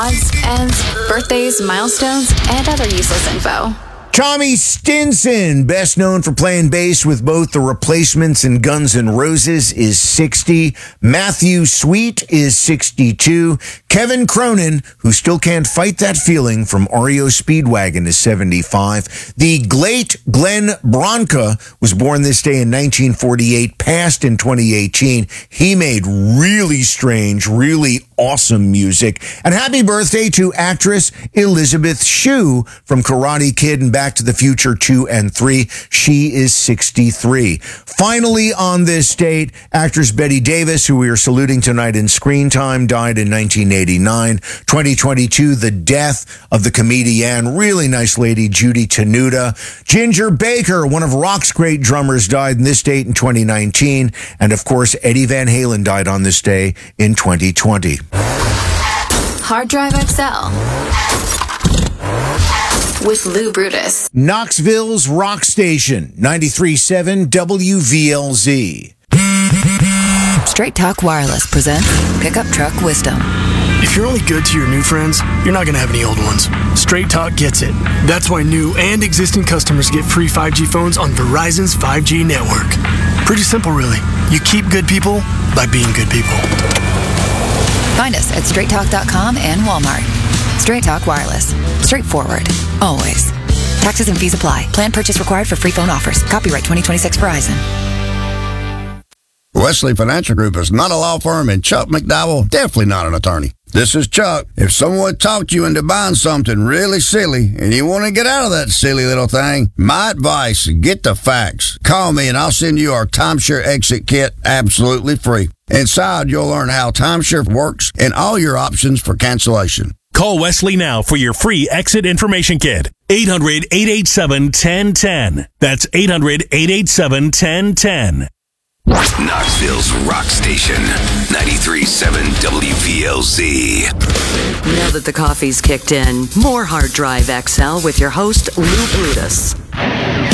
odds, ends, birthdays, milestones, and other useless info. Tommy Stinson, best known for playing bass with both the Replacements and Guns N' Roses, is 60. Matthew Sweet is 62. Kevin Cronin, who still can't fight that feeling from REO Speedwagon, is 75. The late Glenn Branca was born this day in 1948, passed in 2018. He made really strange, really awesome music. And happy birthday to actress Elizabeth Shue from Karate Kid and Back to the Future 2 and 3. She is 63. Finally, on this date, actress Bette Davis, who we are saluting tonight in Screen Time, died in 1989. 2022, the death of the comedian, really nice lady, Judy Tenuta. Ginger Baker, one of rock's great drummers, died on this date in 2019. And of course, Eddie Van Halen died on this day in 2020. Hard Drive XL with Lou Brutus. Knoxville's rock station, 93.7 WVLZ. Straight Talk Wireless presents Pickup Truck Wisdom. If you're only good to your new friends, you're not going to have any old ones. Straight Talk gets it. That's why new and existing customers get free 5G phones on Verizon's 5G network. Pretty simple, really. You keep good people by being good people. Find us at straighttalk.com and Walmart. Straight Talk Wireless. Straightforward. Always. Taxes and fees apply. Plan purchase required for free phone offers. Copyright 2026 Verizon. Wesley Financial Group is not a law firm, and Chuck McDowell definitely not an attorney. This is Chuck. If someone talked you into buying something really silly and you want to get out of that silly little thing, my advice, get the facts. Call me and I'll send you our timeshare exit kit absolutely free. Inside, you'll learn how timeshare works and all your options for cancellation. Call Wesley now for your free exit information kit. 800-887-1010. That's 800-887-1010. Knoxville's rock station, 93.7 WVLZ. Now that the coffee's kicked in, more Hard Drive XL with your host, Lou Brutus.